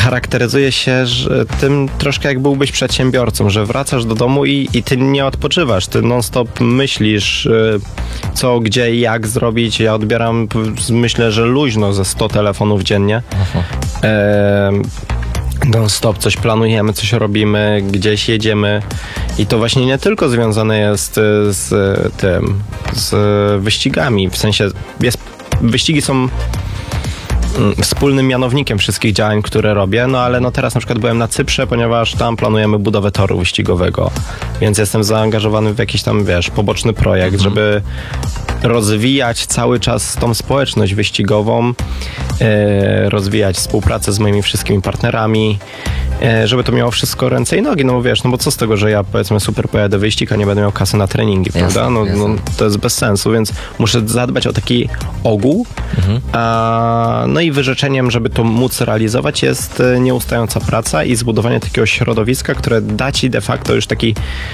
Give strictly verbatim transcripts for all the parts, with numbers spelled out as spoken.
charakteryzuje się że tym troszkę jak byłbyś przedsiębiorcą, że wracasz do domu i, i ty nie odpoczywasz, ty non-stop myślisz co, gdzie i jak zrobić. Ja odbieram, myślę, że luźno ze sto telefonów dziennie. E, non-stop coś planujemy, coś robimy, gdzieś jedziemy i to właśnie nie tylko związane jest z tym, z wyścigami, w sensie jest, wyścigi są wspólnym mianownikiem wszystkich działań, które robię, no ale no teraz na przykład byłem na Cyprze, ponieważ tam planujemy budowę toru wyścigowego, więc jestem zaangażowany w jakiś tam, wiesz, poboczny projekt, mhm. żeby rozwijać cały czas tą społeczność wyścigową, e, rozwijać współpracę z moimi wszystkimi partnerami, e, żeby to miało wszystko ręce i nogi, no bo wiesz, no bo co z tego, że ja powiedzmy super pojadę wyścig, a nie będę miał kasy na treningi, jasne, prawda? No, no to jest bez sensu, więc muszę zadbać o taki ogół, mhm. a, no i wyrzeczeniem, żeby to móc realizować jest nieustająca praca i zbudowanie takiego środowiska, które da ci de facto już taki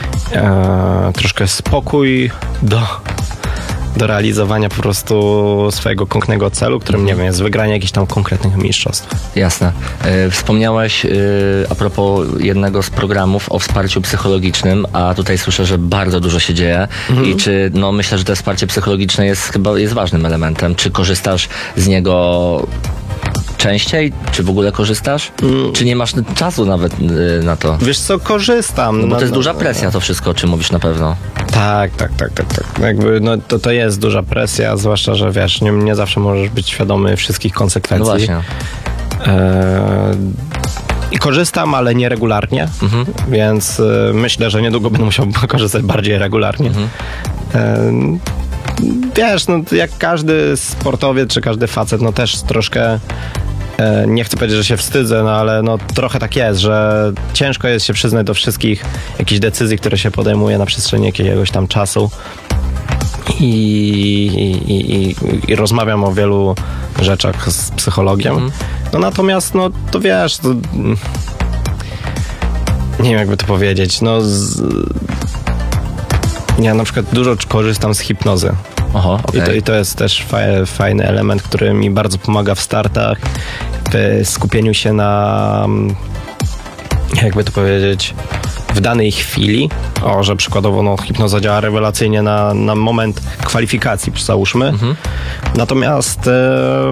e, troszkę spokój do do realizowania po prostu swojego konkretnego celu, którym, nie wiem, jest wygranie jakichś tam konkretnych mistrzostw. Jasne. Yy, wspomniałeś yy, a propos jednego z programów o wsparciu psychologicznym, a tutaj słyszę, że bardzo dużo się dzieje mhm. i czy, no myślę, że to wsparcie psychologiczne jest chyba jest ważnym elementem. Czy korzystasz z niego częściej? Czy w ogóle korzystasz? Mm. Czy nie masz czasu nawet y, na to? Wiesz co, korzystam. No bo no, to jest no, duża presja to wszystko, o czym mówisz na pewno. Tak, tak, tak, tak, tak. Jakby, no to, to jest duża presja, zwłaszcza, że wiesz, nie, nie zawsze możesz być świadomy wszystkich konsekwencji. No właśnie. E, I korzystam, ale nieregularnie, mhm. więc y, myślę, że niedługo będę musiał korzystać bardziej regularnie. Mhm. E, Wiesz, no jak każdy sportowiec, czy każdy facet, no też troszkę, e, nie chcę powiedzieć, że się wstydzę, no ale no trochę tak jest, że ciężko jest się przyznać do wszystkich jakichś decyzji, które się podejmuje na przestrzeni jakiegoś tam czasu i, i, i, i rozmawiam o wielu rzeczach z psychologiem. Mhm. No natomiast, no to wiesz, to, nie wiem jakby to powiedzieć, no z, ja na przykład dużo korzystam z hipnozy. Aha, okay. I, to, I to jest też faj, fajny element, który mi bardzo pomaga w startach, w skupieniu się na, jakby to powiedzieć, w danej chwili. O, że przykładowo no, hipnoza działa rewelacyjnie na, na moment kwalifikacji, załóżmy. Mhm. Natomiast e,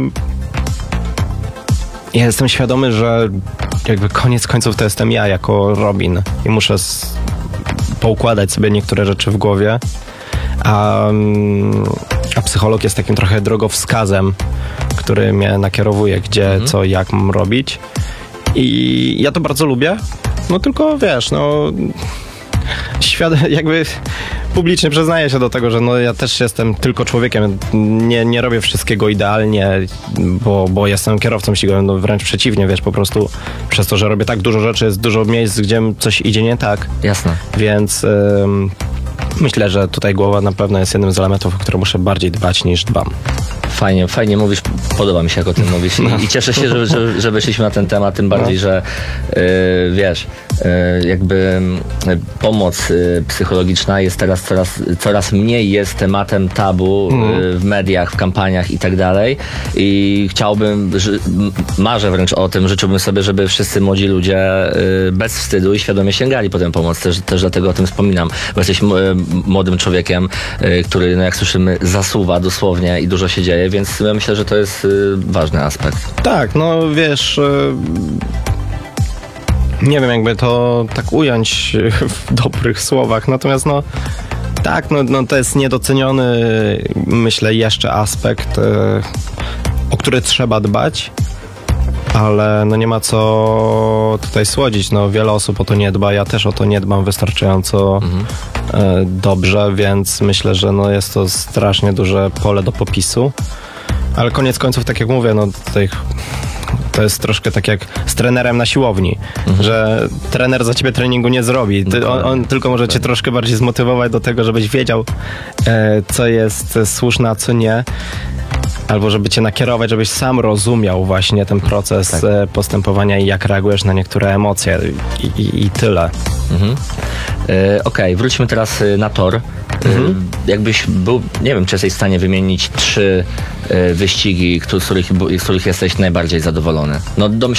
ja jestem świadomy, że jakby koniec końców to jestem ja jako Robin i muszę z, poukładać sobie niektóre rzeczy w głowie, a, a psycholog jest takim trochę drogowskazem, który mnie nakierowuje, gdzie, mhm. co, jak mam robić. I ja to bardzo lubię, no tylko wiesz, no świat, jakby publicznie przyznaję się do tego, że no ja też jestem tylko człowiekiem, nie, nie robię wszystkiego idealnie, bo, bo jestem kierowcą ścigowym, no wręcz przeciwnie, wiesz, po prostu przez to, że robię tak dużo rzeczy, jest dużo miejsc, gdzie coś idzie nie tak. Jasne. Więc ym, myślę, że tutaj głowa na pewno jest jednym z elementów, o które muszę bardziej dbać niż dbam. Fajnie, fajnie mówisz, podoba mi się, jak o tym mówisz. I, no. i cieszę się, że, że, że wyszliśmy na ten temat, tym bardziej, no. że yy, wiesz, yy, jakby yy, pomoc yy, psychologiczna jest teraz coraz, coraz mniej jest tematem tabu mm. yy, w mediach, w kampaniach i tak dalej. I chciałbym, ży, marzę wręcz o tym, życzyłbym sobie, żeby wszyscy młodzi ludzie yy, bez wstydu i świadomie sięgali po tę pomoc. Też, też dlatego o tym wspominam, bo jesteś yy, młodym człowiekiem, yy, który, no jak słyszymy, zasuwa dosłownie i dużo się dzieje. Więc ja myślę, że to jest y, ważny aspekt. Tak, no wiesz, y, nie wiem jakby to tak ująć w dobrych słowach, natomiast no tak, no, no to jest niedoceniony, myślę, jeszcze aspekt, y, o który trzeba dbać, ale no nie ma co tutaj słodzić, no wiele osób o to nie dba, ja też o to nie dbam wystarczająco mhm. y, dobrze, więc myślę, że no jest to strasznie duże pole do popisu. Ale koniec końców, tak jak mówię, no tutaj to jest troszkę tak jak z trenerem na siłowni, mhm. że trener za ciebie treningu nie zrobi. Ty, on, on tylko może cię troszkę bardziej zmotywować do tego, żebyś wiedział, e, co jest słuszne, a co nie. Albo żeby cię nakierować, żebyś sam rozumiał właśnie ten proces tak. e, postępowania i jak reagujesz na niektóre emocje i, i, i tyle. Mhm. E, Okej, okay, wróćmy teraz na tor. Mhm. Jakbyś był, nie wiem, czy jesteś w stanie wymienić trzy y, wyścigi, z których, z których jesteś najbardziej zadowolony. No